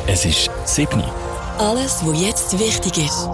Es ist 7 Uhr. Alles, was jetzt wichtig ist.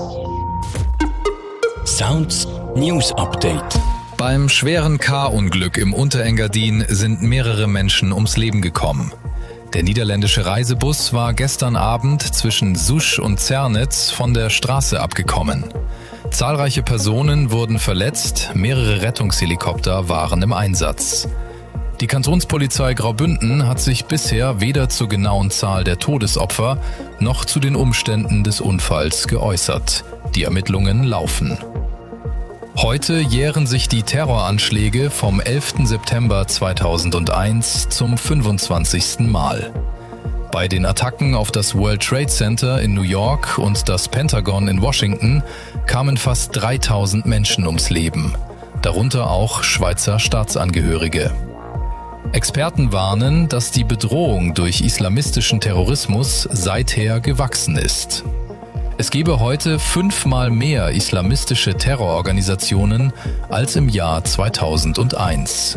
Sounds News Update. Beim schweren K-Unglück im Unterengadin sind mehrere Menschen ums Leben gekommen. Der niederländische Reisebus war gestern Abend zwischen Sousch und Zernez von der Straße abgekommen. Zahlreiche Personen wurden verletzt, mehrere Rettungshelikopter waren im Einsatz. Die Kantonspolizei Graubünden hat sich bisher weder zur genauen Zahl der Todesopfer noch zu den Umständen des Unfalls geäußert. Die Ermittlungen laufen. Heute jähren sich die Terroranschläge vom 11. September 2001 zum 25. Mal. Bei den Attacken auf das World Trade Center in New York und das Pentagon in Washington kamen fast 3000 Menschen ums Leben, darunter auch Schweizer Staatsangehörige. Experten warnen, dass die Bedrohung durch islamistischen Terrorismus seither gewachsen ist. Es gebe heute 5-mal mehr islamistische Terrororganisationen als im Jahr 2001.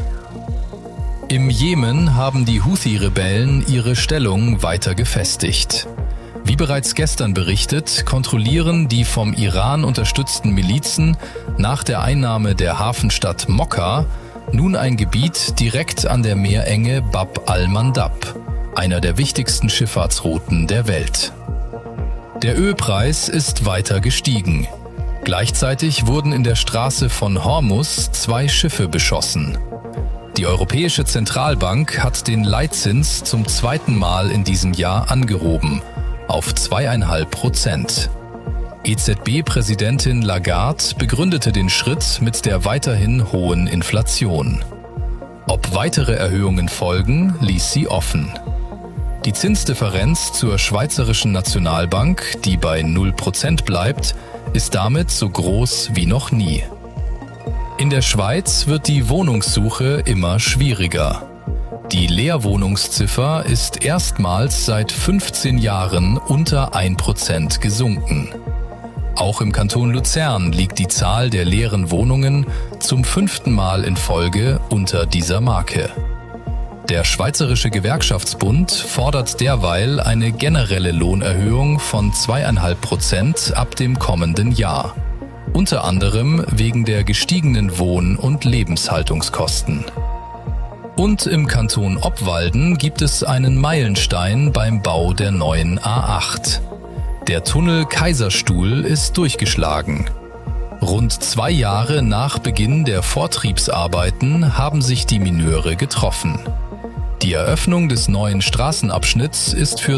Im Jemen haben die Houthi-Rebellen ihre Stellung weiter gefestigt. Wie bereits gestern berichtet, kontrollieren die vom Iran unterstützten Milizen nach der Einnahme der Hafenstadt Mokka nun ein Gebiet direkt an der Meerenge Bab al-Mandab, einer der wichtigsten Schifffahrtsrouten der Welt. Der Ölpreis ist weiter gestiegen. Gleichzeitig wurden in der Straße von Hormuz 2 Schiffe beschossen. Die Europäische Zentralbank hat den Leitzins zum 2. Mal in diesem Jahr angehoben, auf 2,5%. EZB-Präsidentin Lagarde begründete den Schritt mit der weiterhin hohen Inflation. Ob weitere Erhöhungen folgen, ließ sie offen. Die Zinsdifferenz zur Schweizerischen Nationalbank, die bei 0% bleibt, ist damit so groß wie noch nie. In der Schweiz wird die Wohnungssuche immer schwieriger. Die Leerwohnungsziffer ist erstmals seit 15 Jahren unter 1% gesunken. Auch im Kanton Luzern liegt die Zahl der leeren Wohnungen zum 5. Mal in Folge unter dieser Marke. Der Schweizerische Gewerkschaftsbund fordert derweil eine generelle Lohnerhöhung von 2,5% ab dem kommenden Jahr. Unter anderem wegen der gestiegenen Wohn- und Lebenshaltungskosten. Und im Kanton Obwalden gibt es einen Meilenstein beim Bau der neuen A8. Der Tunnel Kaiserstuhl ist durchgeschlagen. Rund 2 Jahre nach Beginn der Vortriebsarbeiten haben sich die Mineure getroffen. Die Eröffnung des neuen Straßenabschnitts ist für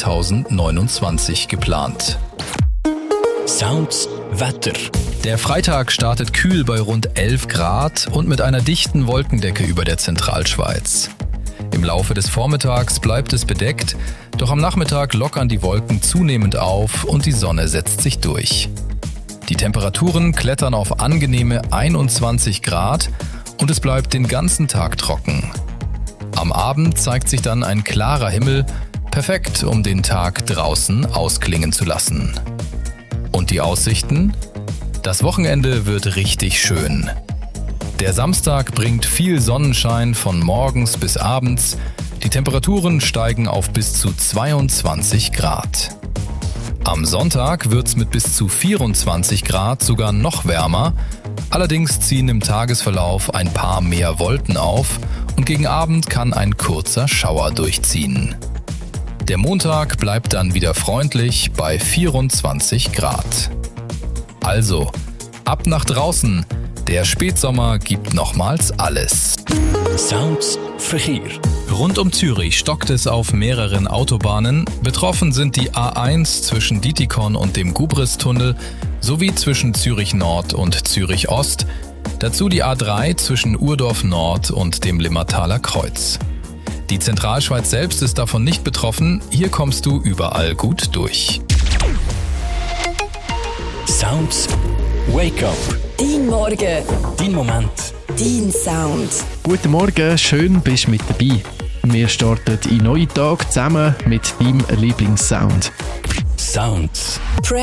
2029 geplant. Sounds Wetter. Der Freitag startet kühl bei rund 11 Grad und mit einer dichten Wolkendecke über der Zentralschweiz. Im Laufe des Vormittags bleibt es bedeckt, doch am Nachmittag lockern die Wolken zunehmend auf und die Sonne setzt sich durch. Die Temperaturen klettern auf angenehme 21 Grad und es bleibt den ganzen Tag trocken. Am Abend zeigt sich dann ein klarer Himmel, perfekt, um den Tag draußen ausklingen zu lassen. Und die Aussichten? Das Wochenende wird richtig schön. Der Samstag bringt viel Sonnenschein von morgens bis abends. Die Temperaturen steigen auf bis zu 22 Grad. Am Sonntag wird's mit bis zu 24 Grad sogar noch wärmer. Allerdings ziehen im Tagesverlauf ein paar mehr Wolken auf und gegen Abend kann ein kurzer Schauer durchziehen. Der Montag bleibt dann wieder freundlich bei 24 Grad. Also, ab nach draußen! Der Spätsommer gibt nochmals alles. Sounds Verkehr. Rund um Zürich stockt es auf mehreren Autobahnen. Betroffen sind die A1 zwischen Dietikon und dem Gubris-Tunnel sowie zwischen Zürich Nord und Zürich Ost. Dazu die A3 zwischen Urdorf Nord und dem Limmertaler Kreuz. Die Zentralschweiz selbst ist davon nicht betroffen. Hier kommst du überall gut durch. Sounds Wake Up. Dein Morgen. Dein Moment. Dein Sound. Guten Morgen, schön bist du mit dabei. Wir starten in neuen Tag zusammen mit deinem Lieblingssound. Sounds.